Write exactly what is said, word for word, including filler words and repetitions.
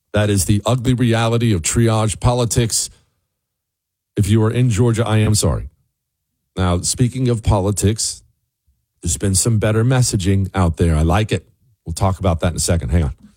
That is the ugly reality of triage politics. If you are in Georgia, I am sorry. Now, speaking of politics, there's been some better messaging out there. I like it. We'll talk about that in a second. Hang on.